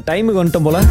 டைமுக்கு வந்துட்டோம் போல.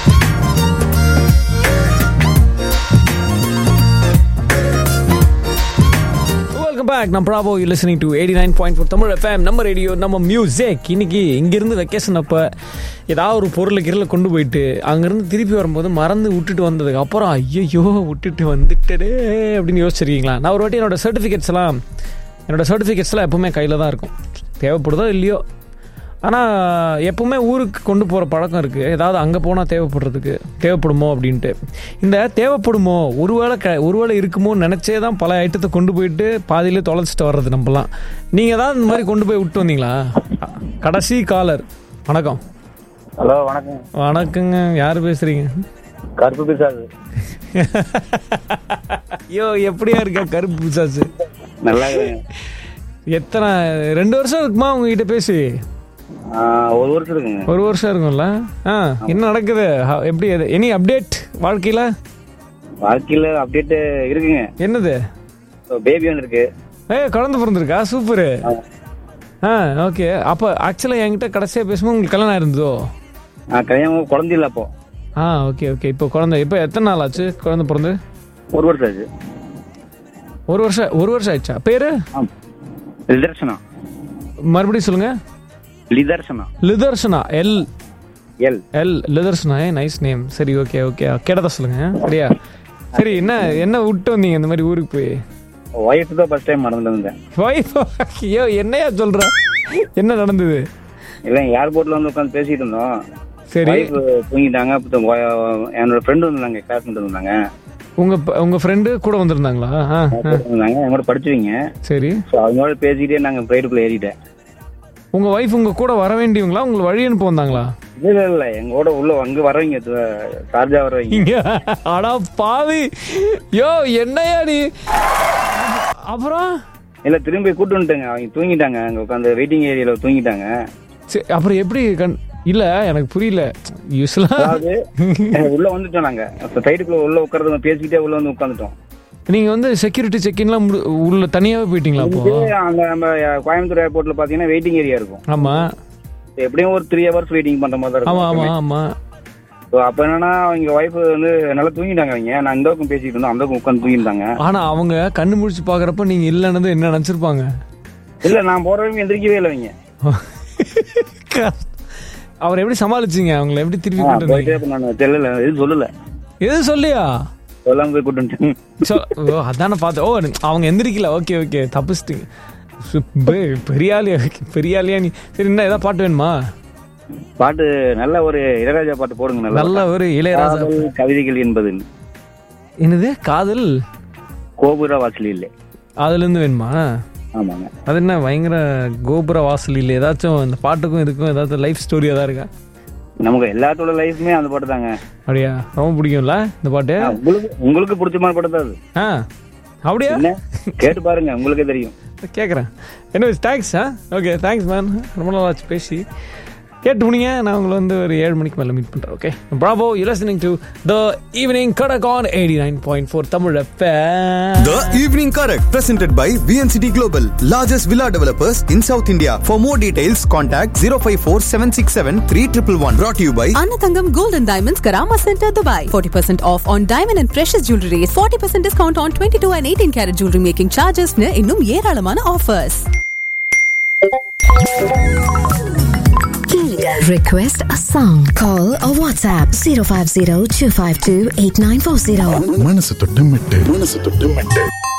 Back. I'm Bravo. You're listening to 89.4 Tamil FM. நம்ம ரேடியோ, நம்ம மியூசிக். இன்னைக்கு இங்கிருந்து வெக்கேஷன் அப்போ ஏதாவது ஒரு பொருளை கிருளை கொண்டு போயிட்டு அங்கேருந்து திருப்பி வரும்போது மறந்து விட்டுட்டு வந்ததுக்கு அப்புறம் ஐயோ விட்டுட்டு வந்துட்டே அப்படின்னு யோசிச்சிருக்கீங்களா? நான் ஒரு வாட்டி என்னோடய சர்டிஃபிகேட்ஸ்லாம் எப்போவுமே கையில் தான் இருக்கும். தேவைப்படுதோ இல்லையோ, ஆனால் எப்போவுமே ஊருக்கு கொண்டு போகிற பழக்கம் இருக்குது. ஏதாவது அங்கே போனால் தேவைப்படுமோ அப்படின்ட்டு. இந்த தேவைப்படுமோ ஒருவேளை இருக்குமோன்னு நினச்சே தான் பல ஐட்டத்தை கொண்டு போயிட்டு பாதியிலே தொலைச்சிட்டு வர்றது நம்மலாம். நீங்கள் ஏதாவது இந்த மாதிரி கொண்டு போய் விட்டு வந்தீங்களா? கடைசி காலர், வணக்கம். ஹலோ, வணக்கம். வணக்கங்க, யார் பேசுகிறீங்க? கருப்பு பிசாசு. ஐயோ, எப்படியா இருக்கா கருப்பு பிசாசு? நல்லா. எத்தனை 2 வருஷம் இருக்குமா உங்ககிட்ட பேசி? 1 வருஷம் இருக்குங்க. 1 வருஷம் இருக்கும்ல. என்ன நடக்குது? எப்படி எனி அப்டேட் வாழ்க்கையில? அப்டேட் இருக்குங்க. என்னது? பேபி வந்திருக்கு. குழந்தை பிறந்திருக்கா? சூப்பரு. ஓகே. அப்போ ஆக்சுவலாக என்கிட்ட கடைசியாக பேசும்போது உங்களுக்கு கல்யாணம் ஆயிருந்ததோ? கல்யாணம் குழந்தை இல்லை அப்போ. ஓகே. இப்போ குழந்தை இப்போ எத்தனை நாள் ஆச்சு குழந்தை பிறந்து? 1 வருஷம் ஆச்சு. 1 வருஷம் ஆயிடுச்சா? பேரு? லிதர்ஷனா. மறுபடியும் சொல்லுங்க. லிதர்ஷனா. எல் லிதர்ஷனா. Nice name. சரி, ஓகே. கேட்டதா சொல்லுங்க. சரியா? சரி, என்ன விட்டு வந்தீங்க இந்த மாதிரி ஊருக்கு போய்? வைஃப் தான் ஃபர்ஸ்ட் டைம் மறந்துட்டு வந்தேன். வைஃப்? ஐயோ, என்னையா சொல்ற? என்ன நடந்தது? இல்லை, ஏர்போர்ட்ல வந்து உட்காந்து பேசிட்டு இருந்தோம். சரி, தூங்கிட்டாங்க. என்னோட ஃப்ரெண்டு வந்தாங்க, கிளாஸ்மேட் வந்தாங்க. உங்க ஃப்ரெண்டு கூட வந்திருந்தாங்களா? என்னோட படிச்சுவீங்க. சரி, அவங்களோட பேசிக்கிட்டே நாங்க பிளைட்டுக்குள்ள ஏறிட்டேன். உங்க வைஃப் உங்க கூட வர வேண்டியவங்களா? உங்களை வழி அனுப்ப வந்தாங்களா? இல்ல, எங்கூட உள்ள அங்க வரவங்க, சார்ஜா வரவங்க. ஆனா பாவி, யோ என்னையா நீ? அப்புறம் இல்ல, திரும்பி கூட்டு வந்துட்டேங்க. அவங்க தூங்கிட்டாங்க, அங்க உட்காந்து வெயிட்டிங் ஏரியால தூங்கிட்டாங்க. சரி, அப்புறம் எப்படி? இல்ல, எனக்கு புரியல. உள்ள வந்துட்டோம் நாங்க. சைடுக்குள்ள உள்ள உட்கார்ந்து பேசிக்கிட்டே உள்ள வந்து உட்காந்துட்டோம். நீங்க வந்து செக்யூரிட்டி செக்இன்லாம் உள்ள தனியாவே போயிட்டீங்களா? அப்போ அங்க நம்ம கோயம்புத்தூர் ஏர்போர்ட்ல பாத்தீங்கன்னா வெயிட்டிங் ஏரியா இருக்கும். ஆமா, எப்படியும் ஒரு 3 hours வெயிட்டிங் பண்ற மாதிரி இருக்கும். ஆமா. அப்ப என்னன்னா அவங்க வைஃப் வந்து நல்லா தூங்கிட்டாங்க. அவங்க நான் இந்த பக்கம் பேசிட்டு இருந்தோம், அந்த பக்கம் உட்காந்து தூங்கிட்டாங்க. ஆனா அவங்க கண்ணு முழிச்சு பாக்குறப்ப நீங்க இல்லன்னு என்ன நினைச்சிருப்பாங்க? இல்ல, நான் போறவங்க எந்திரிக்கவே இல்லை. அவங்க அவர் எப்படி சமாளிச்சீங்க? அவங்களை எப்படி திருப்பி தெரியல, எது சொல்லியா சொல்லாம போய் கூட்டு அதான பார்த்தேன். அவங்க எந்திரிக்கல. ஓகே, தப்பிச்சிட்டீங்க. பெரியாலியா நீ. சரி, என்ன ஏதாவது பாட்டு வேணுமா? பாட்டு நல்ல ஒரு இளையராஜா பாட்டு போடுங்க. நல்ல ஒரு இளையராஜா. கவிதைகள் என்பது என்னது? காதல் கோபுர வாசல் இல்லை, அதுல இருந்து வேணுமா? ஆமாங்க. அது என்ன பயங்கர கோபுர வாசல் இல்லை? ஏதாச்சும் இந்த பாட்டுக்கும் இதுக்கும் ஏதாச்சும் லைஃப் ஸ்டோரியா தான் இருக்கா? நமக்கு எல்லாத்தோட லைஃப்மே அந்த பாட்டு தாங்க. அப்படியா? ரொம்ப பிடிக்கும்ல இந்த பாட்டு? உங்களுக்கு பிடிச்ச மாதிரி பாட்டு தான் அது. அப்படியா? கேட்டு பாருங்க, உங்களுக்கே தெரியும். கேட்குறேன். என்ன தேங்க்ஸ். Okay, thanks man. ரொம்ப நாள் ஆச்சு பேசி. கேட்டு முடிங்க. நான் உங்களை வந்து ஒரு 7 மணிக்கு மேலே மீட் பண்ணுறேன். Okay, Bravo. You're listening to The Evening Karak on 89.4 Tamil FM. The Evening Karak, presented by VNCT Global, largest villa developers in South India. For more details, contact 054-767-3111. Brought to you by Annathangam Gold and Diamonds, Karama Center, Dubai. 40% off on diamond and precious jewelry. 40% discount on 22 and 18 karat jewelry making charges. இன்னும் ஏராளமான offers. Request a song. Call or WhatsApp 050-252-8940. மனசு தொட்டு மெட்டு